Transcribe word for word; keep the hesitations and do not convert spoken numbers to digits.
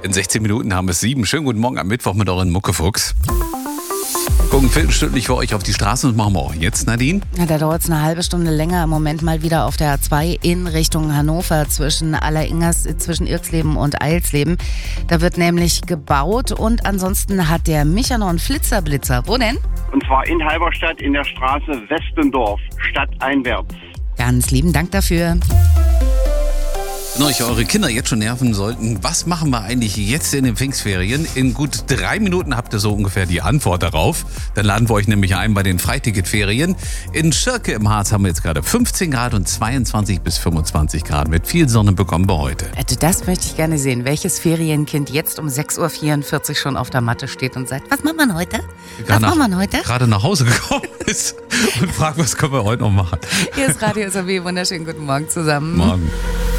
In sechzehn Minuten haben wir es sieben. Schönen guten Morgen am Mittwoch mit euren Muckefuchs. Gucken viertelstündlich für euch auf die Straße und machen wir auch jetzt, Nadine. Ja, da dauert es eine halbe Stunde länger. Im Moment mal wieder auf der A zwei in Richtung Hannover zwischen Alleringers, zwischen Irxleben und Eilsleben. Da wird nämlich gebaut und ansonsten hat der Micha noch einen Flitzerblitzer. Wo denn? Und zwar in Halberstadt in der Straße Westendorf, stadteinwärts. Ganz lieben Dank dafür. Wenn euch eure Kinder jetzt schon nerven sollten, was machen wir eigentlich jetzt in den Pfingstferien? In gut drei Minuten habt ihr so ungefähr die Antwort darauf. Dann laden wir euch nämlich ein bei den Freiticketferien. In Schirke im Harz haben wir jetzt gerade fünfzehn Grad und zweiundzwanzig bis fünfundzwanzig Grad. Mit viel Sonne bekommen wir heute. Also das möchte ich gerne sehen. Welches Ferienkind jetzt um sechs Uhr vierundvierzig schon auf der Matte steht und sagt, was macht man heute? Was macht man heute? Gerade nach Hause gekommen ist und fragt, was können wir heute noch machen? Hier ist Radio S R B. Wunderschönen guten Morgen zusammen. Morgen.